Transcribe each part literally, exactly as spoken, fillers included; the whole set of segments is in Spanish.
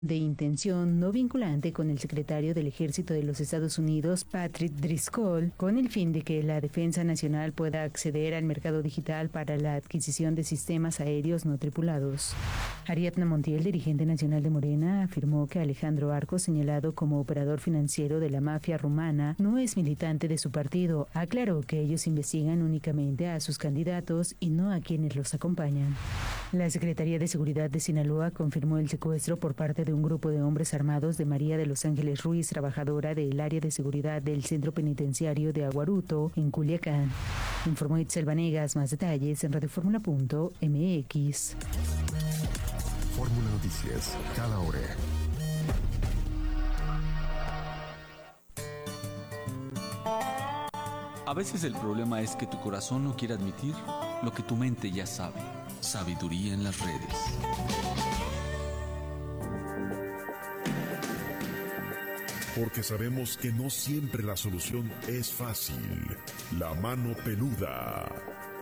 de intención no vinculante con el secretario del Ejército de los Estados Unidos, Patrick Driscoll, con el fin de que la Defensa Nacional pueda acceder al mercado digital para la adquisición de sistemas aéreos no tripulados. Ariadna Montiel, dirigente nacional de Morena, afirmó que Alejandro Arcos, señalado como operador financiero de la mafia rumana, no es militante de su partido. Aclaró que ellos investigan únicamente a sus candidatos y no a quienes los acompañan. La Secretaría de Seguridad de Sinaloa confirmó el secuestro por parte de un grupo de hombres armados de María de los Ángeles Ruiz, trabajadora del área de seguridad del Centro Penitenciario de Aguaruto, en Culiacán. Informó Itzel Vanegas. Más detalles en radioformula punto m x. Fórmula Noticias, cada hora. A veces el problema es que tu corazón no quiere admitir lo que tu mente ya sabe. Sabiduría en las redes. Porque sabemos que no siempre la solución es fácil. La mano peluda.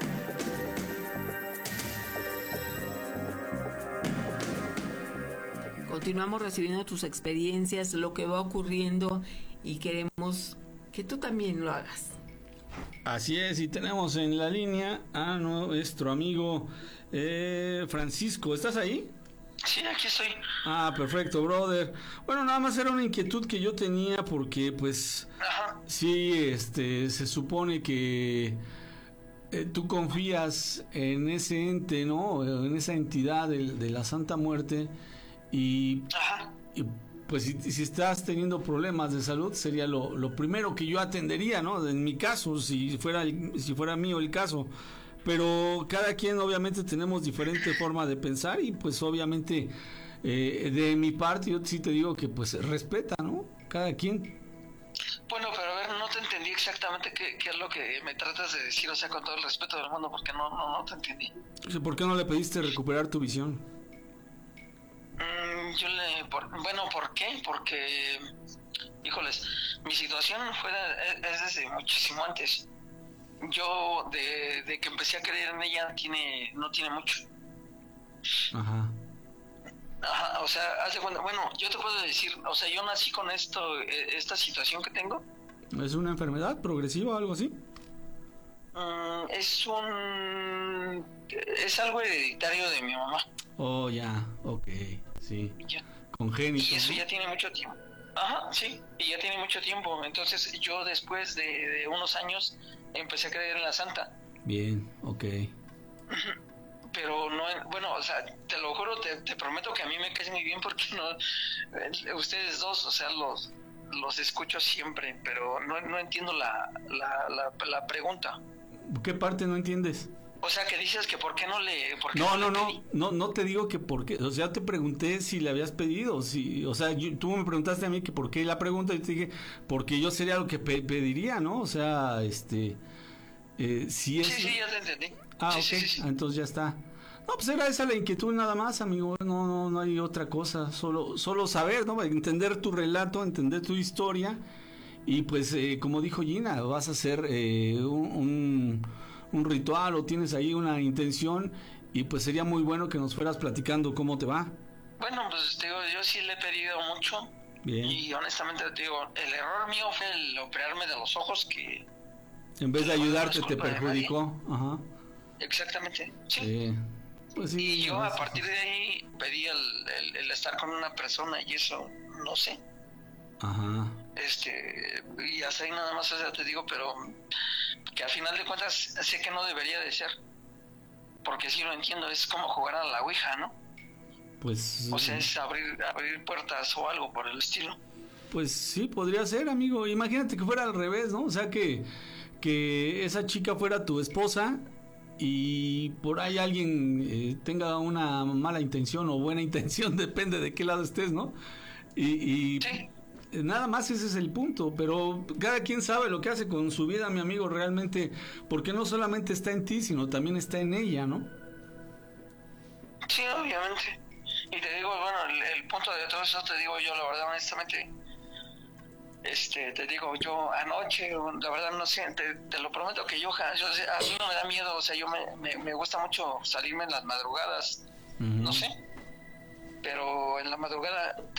Continuamos recibiendo tus experiencias, lo que va ocurriendo, y queremos que tú también lo hagas. Así es, y tenemos en la línea a nuestro amigo eh, Francisco. ¿Estás ahí? Sí, aquí estoy. Ah, perfecto, brother. Bueno, nada más era una inquietud que yo tenía porque, pues, Ajá. sí, este, se supone que eh, tú confías en ese ente, ¿no? En esa entidad de, de la Santa Muerte y, Ajá. y pues si, si estás teniendo problemas de salud sería lo, lo primero que yo atendería, ¿no? En mi caso, si fuera el, si fuera mío el caso. Pero cada quien obviamente tenemos diferente forma de pensar y pues obviamente eh, de mi parte yo sí te digo que pues respeta, ¿no? Cada quien. Bueno, pero a ver, no te entendí exactamente qué, qué es lo que me tratas de decir, o sea, con todo el respeto del mundo, porque no, no, no te entendí. ¿Por qué no le pediste recuperar tu visión? Mm, yo le, por, bueno, ¿por qué? Porque, híjoles, mi situación fue de, es desde muchísimo antes. Yo de, de que empecé a creer en ella tiene no tiene mucho. Ajá. Ajá, o sea, hace cuando, bueno, yo te puedo decir, o sea, yo nací con esto, esta situación que tengo. ¿Es una enfermedad progresiva o algo así? Mm, es un, es algo hereditario de mi mamá. Oh, ya, ok, sí. Ya. Congénito. Y eso ya tiene mucho tiempo. Ajá, sí, y ya tiene mucho tiempo. Entonces yo después de, de unos años empecé a creer en la Santa. Bien, ok. Pero no, bueno, o sea, te lo juro, te, te prometo que a mí me caes muy bien porque no, eh, ustedes dos, o sea, los los escucho siempre, pero no, no entiendo la, la, la, la pregunta. ¿Qué parte no entiendes? O sea, que dices que por qué no le... Por qué No, no, no, le no, no, no te digo que por qué, o sea, te pregunté si le habías pedido, si, o sea, yo, tú me preguntaste a mí que por qué la pregunta, y te dije, porque yo sería lo que pe- pediría, ¿no? O sea, este, eh, si es... Sí, sí, ya te entendí. Ah, sí, ok, sí, sí, sí. entonces ya está. No, pues era esa la inquietud nada más, amigo, no, no, no hay otra cosa, solo, solo saber, ¿no? Entender tu relato, entender tu historia, y pues, eh, como dijo Gina, vas a hacer eh, un... un un ritual o tienes ahí una intención y pues sería muy bueno que nos fueras platicando cómo te va. Bueno, pues te digo, yo sí le he pedido mucho. Bien. Y honestamente te digo, el error mío fue el operarme de los ojos, que en vez de no, ayudarte no es te culpa de perjudicó. Ajá. exactamente, sí. Sí. Pues sí, Y yo no, a sí. partir de ahí pedí el, el, el estar con una persona y eso, no sé. Ajá. Este, y hasta ahí nada más, o sea, te digo, pero que a final de cuentas sé que no debería de ser, porque sí lo entiendo, es como jugar a la ouija, ¿no? Pues O sea, es abrir abrir puertas o algo por el estilo. pues sí, podría ser, amigo. Imagínate que fuera al revés, ¿no? O sea, que que esa chica fuera tu esposa y por ahí alguien eh, tenga una mala intención o buena intención, depende de qué lado estés, ¿no? Y, y Sí. nada más ese es el punto, pero cada quien sabe lo que hace con su vida, mi amigo, realmente, porque no solamente está en ti, sino también está en ella, ¿no? Sí, obviamente. Y te digo, bueno, el, el punto de todo eso, te digo yo, la verdad, honestamente, este, te digo, yo anoche, la verdad, no sé, te, te lo prometo que yo, yo, a mí no me da miedo, o sea, yo me, me, me gusta mucho salirme en las madrugadas, Uh-huh. no sé. pero en la madrugada